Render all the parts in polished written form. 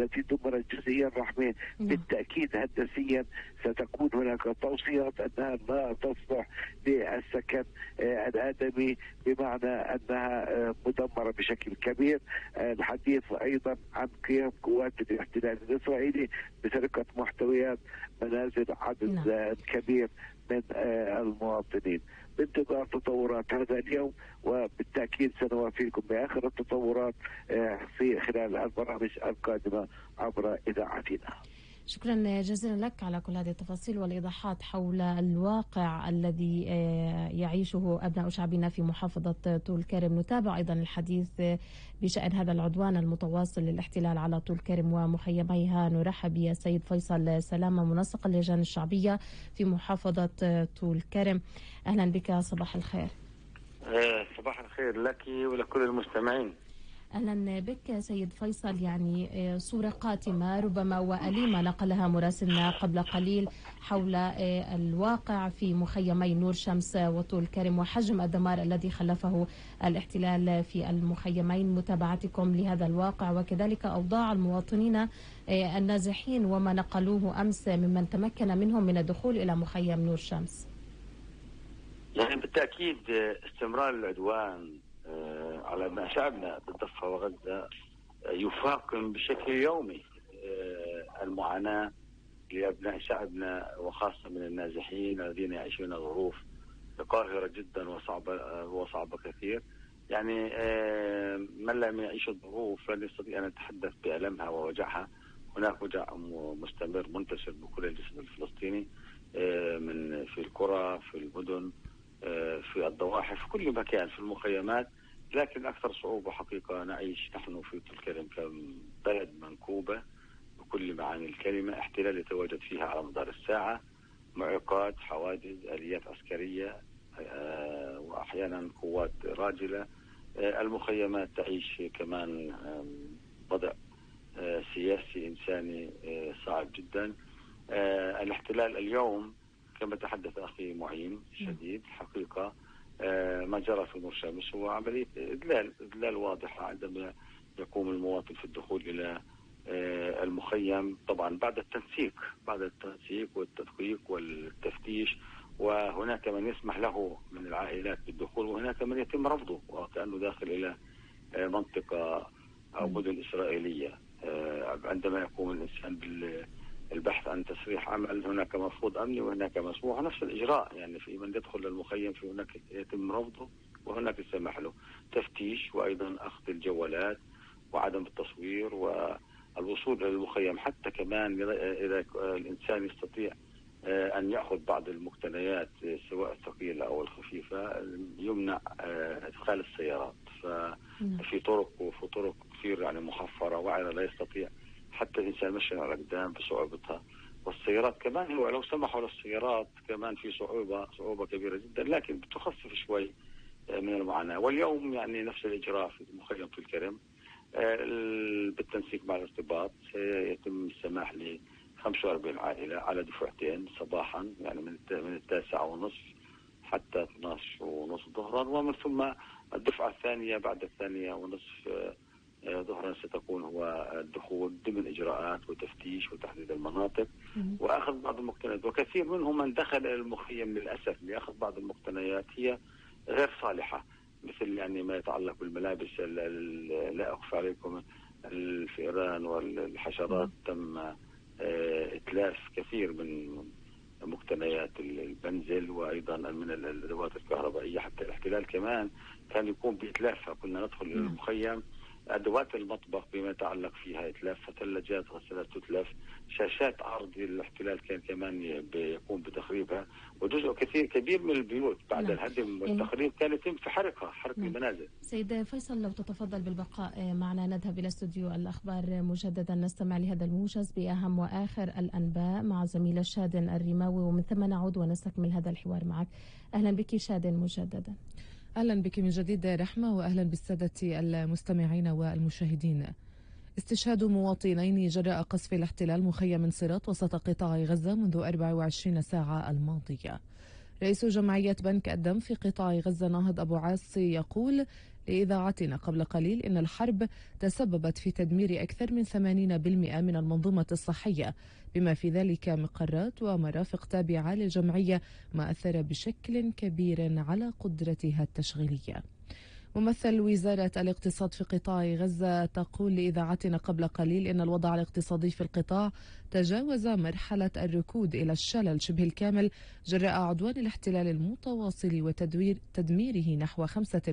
التي دمرت جزئيا رحمين. بالتأكيد هندسيا ستكون هناك توصيات أنها لا تصلح للسكن الآدمي، بمعنى أنها مدمرة بشكل كبير. الحديث أيضا عن قيام قوات الاحتلال الإسرائيلي بسرقة محتويات منازل عدد كبير من المواطنين. بانتظار تطورات هذا اليوم، وبالتأكيد سنوافيكم بآخر التطورات في خلال البرامج القادمة عبر إذاعتنا. شكرا جزيلا لك على كل هذه التفاصيل والإيضاحات حول الواقع الذي يعيشه أبناء شعبنا في محافظة طول كرم. نتابع أيضا الحديث بشأن هذا العدوان المتواصل للاحتلال على طول كرم ومخيميها. نرحب بالسيد فيصل سلامة، منسق اللجان الشعبية في محافظة طول كرم. أهلا بك، صباح الخير. صباح الخير لك ولكل المستمعين. أهلا بك سيد فيصل. يعني صورة قاتمة ربما وأليمة نقلها مراسلنا قبل قليل حول الواقع في مخيمي نور شمس وطول كرم وحجم الدمار الذي خلفه الاحتلال في المخيمين. متابعتكم لهذا الواقع وكذلك أوضاع المواطنين النازحين وما نقلوه أمس ممن تمكن منهم من الدخول إلى مخيم نور شمس. يعني بالتأكيد استمرار العدوان على أبناء شعبنا بالضفة وغزة يفاقم بشكل يومي المعاناة لأبناء شعبنا، وخاصة من النازحين الذين يعيشون ظروف قاهرة جدا وصعبة كثير. يعني من لم يعيش الظروف لن يستطيع أن يتحدث بألمها ووجعها. هناك وجع مستمر منتشر بكل الجسد الفلسطيني، من في القرى، في المدن، في الضواحي، في كل مكان، في المخيمات. لكن أكثر صعوبة حقيقة نعيش نحن في طول كرم كبلد منكوبة بكل معاني الكلمة. احتلال يتواجد فيها على مدار الساعة، معيقات، حوادث، آليات عسكرية، وأحيانا قوات راجلة. المخيمات تعيش كمان وضع سياسي إنساني صعب جدا. الاحتلال اليوم كما تحدث أخي معين شديد الحقيقة، ما جرى في نور شمس هو عملية إذلال واضحة عندما يقوم المواطن في الدخول إلى المخيم، طبعا بعد التنسيق والتدقيق والتفتيش. وهناك من يسمح له من العائلات بالدخول، وهناك من يتم رفضه وكأنه داخل إلى منطقة أو مدن إسرائيلية. عندما يقوم الإنسان بالبحث عن تسريح عمل، هناك مرفوض أمني وهناك مسموح. نفس الإجراء يعني في من يدخل المخيم، في هناك يتم رفضه وهناك يسمح له. تفتيش، وأيضا أخذ الجوالات وعدم التصوير والوصول إلى المخيم. حتى كمان إذا الإنسان يستطيع أن يأخذ بعض المقتنيات سواء الثقيلة أو الخفيفة، يمنع إدخال السيارات. ففي طرق كثير يعني محفرة وعلى لا يستطيع حتى الإنسان مشي على الأقدام بصعوبتها. والسيارات كمان هو لو سمحوا للسيارات كمان في صعوبة كبيرة جدا، لكن بتخفف شوي من المعاناة. واليوم يعني نفس الإجراء في مخيم طول كرم بالتنسيق مع الارتباط. سيتم السماح ل 45 عائلة على دفعتين صباحا، يعني من 9:30 حتى 12:30 ظهرا، ومن ثم الدفعة الثانية بعد 2:30 ظهرا ستكون هو الدخول ضمن إجراءات وتفتيش وتحديد المناطق وأخذ بعض المقتنيات. وكثير منهم من دخل إلى المخيم للأسف لأخذ بعض المقتنيات هي غير صالحة، مثل يعني ما يتعلق بالملابس. لا أخفى عليكم الفئران والحشرات تم إتلاف كثير من مقتنيات المنزل، وأيضا من الأدوات الكهربائية. حتى الاحتلال كمان كان يقوم بإتلافها. كنا ندخل إلى المخيم أدوات المطبخ بما يتعلق فيها إتلاف، ثلاجات غسالات تتلف، شاشات عرض الاحتلال كان كمان بيقوم بتخريبها. وجزء كبير من البيوت بعد الهدم والتخريب كان يتم في حرق المنازل. سيد فيصل، لو تتفضل بالبقاء معنا نذهب إلى استوديو الأخبار مجددا نستمع لهذا الموجز بأهم وآخر الأنباء مع زميل شادن الرماوي، ومن ثم نعود ونستكمل هذا الحوار معك. أهلا بك شادن مجددا. أهلا بك من جديد رحمة، وأهلا بالسادة المستمعين والمشاهدين. استشهاد مواطنين جراء قصف الاحتلال مخيم صراط وسط قطاع غزة منذ 24 ساعة الماضية. رئيس جمعية بنك الدم في قطاع غزة ناهض أبو عاص يقول لإذاعتنا قبل قليل إن الحرب تسببت في تدمير أكثر من 80% من المنظومة الصحية، بما في ذلك مقرات ومرافق تابعة للجمعية، ما أثر بشكل كبير على قدرتها التشغيلية. ممثل وزارة الاقتصاد في قطاع غزة تقول لإذاعتنا قبل قليل إن الوضع الاقتصادي في القطاع تجاوز مرحلة الركود إلى الشلل شبه الكامل جراء عدوان الاحتلال المتواصل وتدميره نحو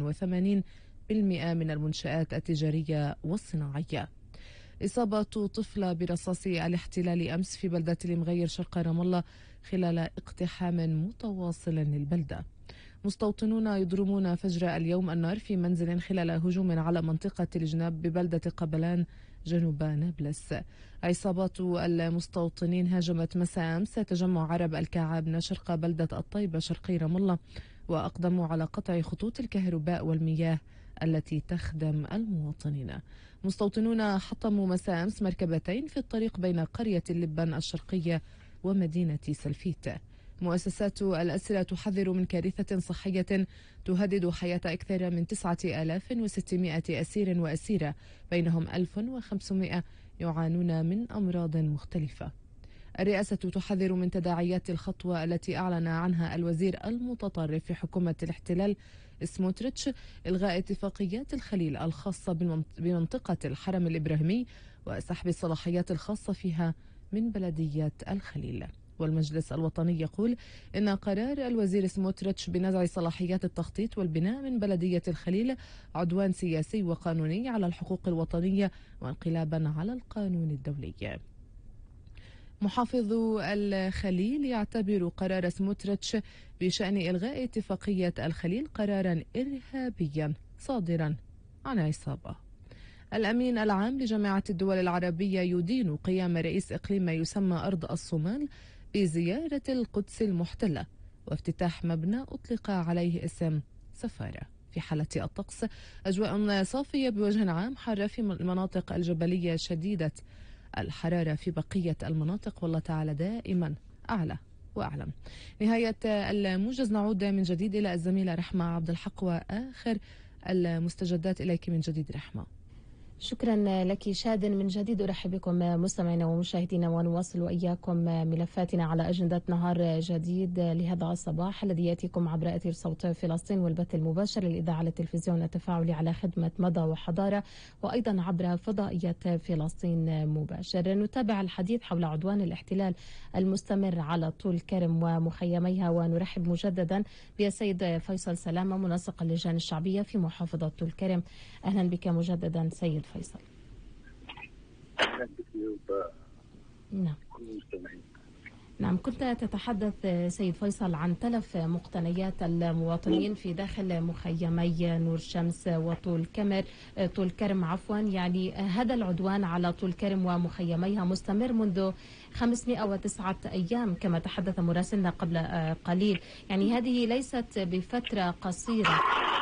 85% من المنشآت التجارية والصناعية. إصابة طفلة برصاص الاحتلال أمس في بلدة المغير شرق رام الله خلال اقتحام متواصل للبلدة. مستوطنون يضرمون فجر اليوم النار في منزل خلال هجوم على منطقة الجناب ببلدة قبلان جنوب نابلس. عصابات المستوطنين هاجمت مساء أمس تجمع عرب الكعابنة شرق بلدة الطيبة شرقي رام الله، وأقدموا على قطع خطوط الكهرباء والمياه التي تخدم المواطنين. مستوطنون حطموا مساء أمس مركبتين في الطريق بين قرية اللبن الشرقية ومدينة سلفيت. مؤسسات الأسرة تحذر من كارثة صحية تهدد حياة أكثر من 9600 أسير وأسيرة، بينهم 1500 يعانون من أمراض مختلفة. الرئاسة تحذر من تداعيات الخطوة التي أعلن عنها الوزير المتطرف في حكومة الاحتلال سموتريتش، إلغاء اتفاقيات الخليل الخاصة بمنطقة الحرم الإبراهيمي وسحب الصلاحيات الخاصة فيها من بلدية الخليل. والمجلس الوطني يقول إن قرار الوزير سموتريتش بنزع صلاحيات التخطيط والبناء من بلدية الخليل عدوان سياسي وقانوني على الحقوق الوطنية وانقلابا على القانون الدولي. محافظ الخليل يعتبر قرار سموتريتش بشأن إلغاء اتفاقية الخليل قرارا إرهابيا صادرا عن عصابة. الأمين العام لجامعة الدول العربية يدين قيام رئيس إقليم ما يسمى أرض الصومال بزيارة القدس المحتلة وافتتاح مبنى أطلق عليه اسم سفارة. في حالة الطقس أجواء صافية بوجه عام، حارة في المناطق الجبلية، شديدة الحرارة في بقية المناطق، والله تعالى دائما أعلى وأعلم. نهاية الموجز، نعود من جديد إلى الزميلة رحمة عبد الحق وآخر المستجدات. إليك من جديد رحمة. شكرا لك شادن. من جديد أرحب بكم مستمعينا ومشاهدينا، ونواصل وإياكم ملفاتنا على أجندة نهار جديد لهذا الصباح الذي يأتيكم عبر أثير صوت فلسطين والبث المباشر للإذاعة التلفزيون التفاعلي على خدمة مدى وحضارة، وأيضا عبر فضائية فلسطين مباشر. نتابع الحديث حول عدوان الاحتلال المستمر على طول كرم ومخيميها، ونرحب مجددا بالسيد فيصل سلامة منسق اللجان الشعبية في محافظة طول كرم. أهلا بك مجددا سيد فيصل. أهلا بك. نعم، كنت تتحدث سيد فيصل عن تلف مقتنيات المواطنين في داخل مخيمي نور شمس وطول كرم عفوا. يعني هذا العدوان على طول كرم ومخيميها مستمر منذ 509 أيام كما تحدث مراسلنا قبل قليل. يعني هذه ليست بفترة قصيرة.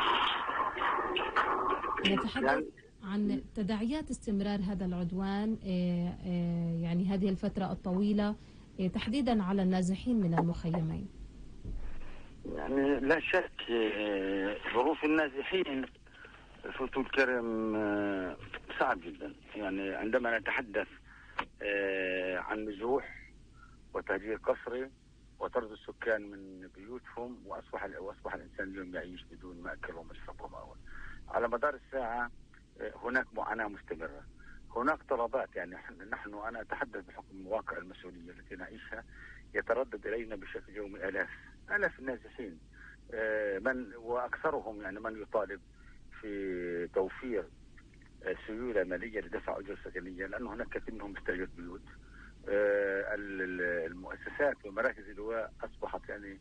نتحدث عن تداعيات استمرار هذا العدوان يعني هذه الفترة الطويلة تحديدا على النازحين من المخيمين. يعني لا شك ظروف النازحين في طول كرم صعب جدا. يعني عندما نتحدث عن نزوح وتهجير قسري وطرد السكان من بيوتهم، واصبح الانسان اليوم يعيش بدون مأكل ومشرب ومأوى على مدار الساعة. هناك معاناة مستمرة، هناك طلبات. يعني أنا أتحدث بحكم واقع المسؤولية التي نعيشها. يتردد إلينا بشكل يومي آلاف النازحين، وأكثرهم يعني من يطالب في توفير سيولة مالية لدفع أجور سكنية، لأن هناك كثير منهم استأجر بيوت. المؤسسات ومراكز اللواء أصبحت يعني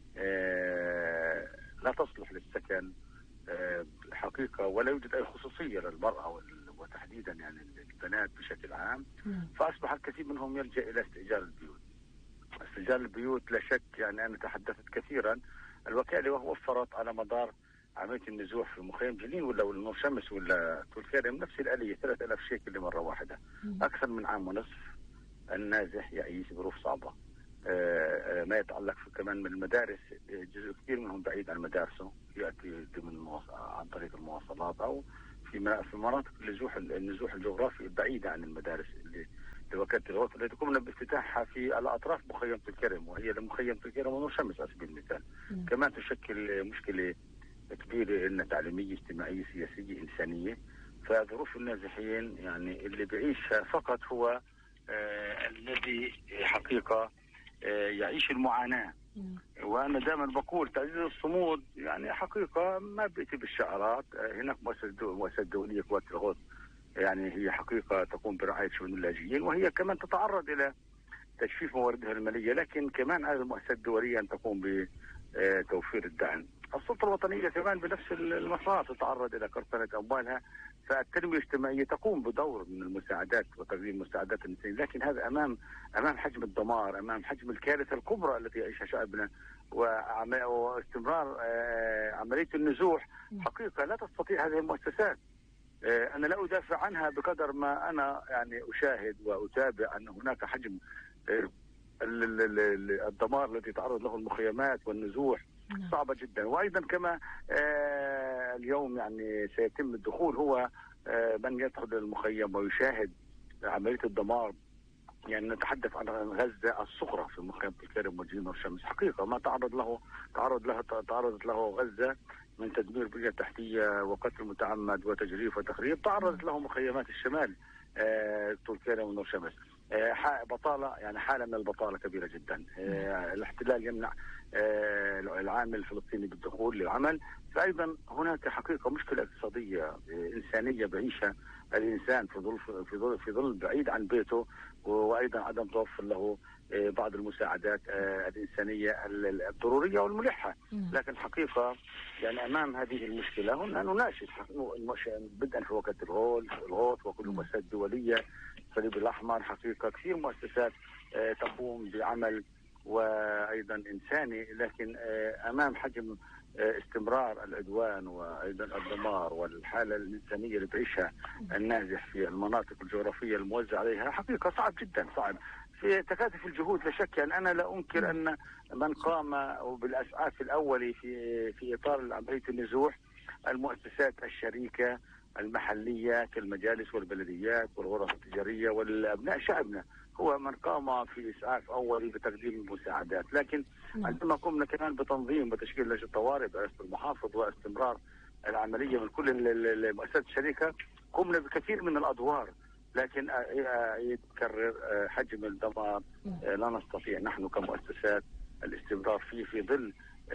لا تصلح للسكن الحقيقة، ولا يوجد أي خصوصية للمرأة وتحديدا يعني البنات بشكل عام. فأصبح الكثير منهم يلجأ إلى استئجار البيوت. استئجار البيوت لا شك، يعني أنا تحدثت كثيرا، الوكالة وفرت على مدار عملية النزوح في مخيم جنين ولا نور شمس ولا طول كرم نفس الآلية 3000 شيكل لمرة واحدة. أكثر من عام ونصف النازح يعيش ظروف صعبة. ما يتعلق كمان من المدارس، جزء كثير منهم بعيد عن مدارسه، يأتي عن طريق المواصلات أو في مناطق النزوح الجغرافي البعيدة عن المدارس اللي وكالة الغوث التي قمنا بافتتاحها في الأطراف مخيم الكرم، وهي مخيم الكرم ونور شمس على سبيل المثال. كمان تشكل مشكلة كبيرة لنا، تعليمية اجتماعية سياسية إنسانية. فظروف النازحين يعني اللي بيعيشها فقط هو الذي حقيقة يعيش المعاناة. وأنا دائما بقول تعزيز الصمود يعني حقيقة ما بيأتي بالشعارات. هناك مؤسسة دولية قوات الغوث يعني هي حقيقة تقوم برعاية شؤون اللاجئين، وهي كمان تتعرض إلى تجفيف مواردها المالية، لكن كمان هذه المؤسسات الدولية أن تقوم بتوفير الدعم. السلطة الوطنية كمان بنفس المسار تتعرض إلى كرتنة أموالها. فالتنمية الاجتماعية تقوم بدور من المساعدات وتقديم مساعدات الإنسانية، لكن هذا أمام حجم الدمار، أمام حجم الكارثة الكبرى التي يعيشها شعبنا واستمرار عملية النزوح. حقيقة لا تستطيع هذه المؤسسات. أنا لا أدافع عنها بقدر ما أنا يعني أشاهد وأتابع أن هناك حجم الدمار الذي تعرض له المخيمات والنزوح صعبة جدا. وأيضا كما اليوم يعني سيتم الدخول هو من يدخل المخيم ويشاهد عملية الدمار. يعني نتحدث عن غزة الصغرى في مخيم الكرم وجنين والشمس. حقيقة ما تعرضت له غزة من تدمير بنية تحتية وقتل متعمد وتجريف وتخريب، تعرضت له مخيمات الشمال طول كرم ونور شمس. بطالة يعني حالة من البطالة كبيرة جدا. الاحتلال يمنع العامل الفلسطيني بالدخول للعمل. فأيضا هناك حقيقة مشكلة اقتصادية إنسانية بعيشها الإنسان في ظل بعيد عن بيته، وأيضا عدم توفر له بعض المساعدات الإنسانية الضرورية والملحة. لكن حقيقة يعني أمام هذه المشكلة هنا نناشد بدءا في وكالة الغوث وكل المؤسسات الدولية، الصليب الأحمر، حقيقة كثير مؤسسات تقوم بعمل وأيضا إنساني، لكن أمام حجم استمرار العدوان وأيضا الدمار والحالة الإنسانية اللي تعيشها النازح في المناطق الجغرافية الموزعة عليها حقيقة صعب جدا، صعب. في تكاتف الجهود لا شك. يعني أنا لا أنكر أن من قام بالإسعاف الأولي في إطار عملية النزوح المؤسسات الشريكة المحلية كالمجالس والبلديات والغرف التجارية والأبناء شعبنا هو من قام في إسعاف أولي بتقديم المساعدات. لكن عندما قمنا كمان بتنظيم وتشكيل لجنة طوارئ برئاسة المحافظ واستمرار العملية من كل المؤسسات الشريكة، قمنا بكثير من الأدوار، لكن يتكرر حجم الدمار لا نستطيع نحن كمؤسسات الاستمرار في ظل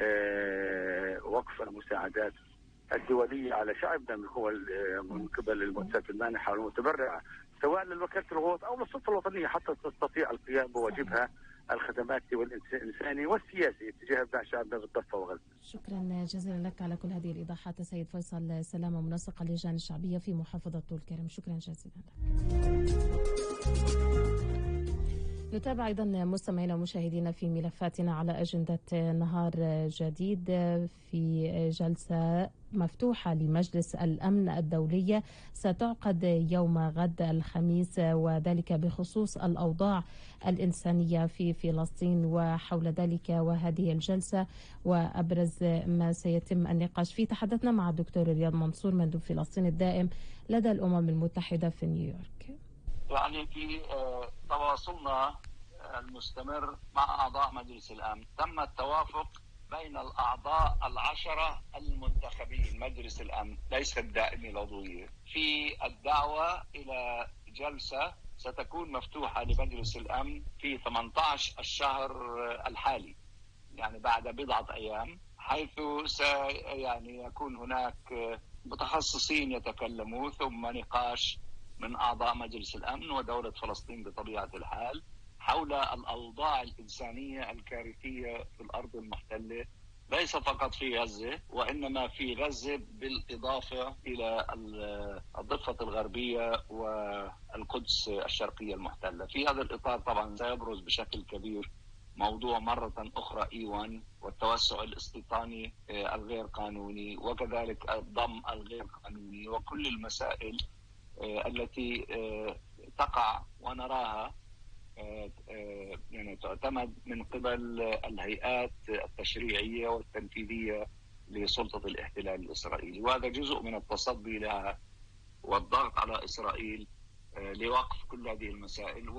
وقف المساعدات الدولية على شعبنا من قبل المؤسسات المانحة والمتبرعة سواء للوكالة الغوث أو للسلطة الوطنية حتى تستطيع القيام بواجبها الخدماتي والإنساني والسياسي تجاه أبناء شعبنا بالضفة وغزة. شكرا جزيلا لك على كل هذه الإيضاحات السيد فيصل سلامة، منسق اللجان الشعبية في محافظة طول كرم. شكرا جزيلا لك. نتابع أيضا مستمعينا ومشاهدينا في ملفاتنا على أجندة نهار جديد في جلسة مفتوحة لمجلس الأمن الدولي ستعقد يوم غد الخميس، وذلك بخصوص الأوضاع الإنسانية في فلسطين. وحول ذلك وهذه الجلسة وأبرز ما سيتم النقاش فيه تحدثنا مع الدكتور رياض منصور مندوب فلسطين الدائم لدى الأمم المتحدة في نيويورك. يعني في تواصلنا المستمر مع أعضاء مجلس الأمن تم التوافق بين الأعضاء 10 المنتخبين مجلس الأمن ليس الدائمة العضوية في الدعوة إلى جلسة ستكون مفتوحة لمجلس الأمن في 18 الشهر الحالي، يعني بعد بضعة أيام، حيث يعني يكون هناك متخصصين يتكلموا ثم نقاش من أعضاء مجلس الأمن ودولة فلسطين بطبيعة الحال حول الأوضاع الإنسانية الكارثية في الأرض المحتلة، ليس فقط في غزة وإنما في غزة بالإضافة إلى الضفة الغربية والقدس الشرقية المحتلة. في هذا الإطار طبعا سيبرز بشكل كبير موضوع مرة أخرى إيوان والتوسع الاستيطاني الغير قانوني، وكذلك الضم الغير قانوني، وكل المسائل التي تقع ونراها يعني تعتمد من قبل الهيئات التشريعية والتنفيذية لسلطة الاحتلال الإسرائيلي، وهذا جزء من التصدي لها والضغط على إسرائيل لوقف كل هذه المسائل.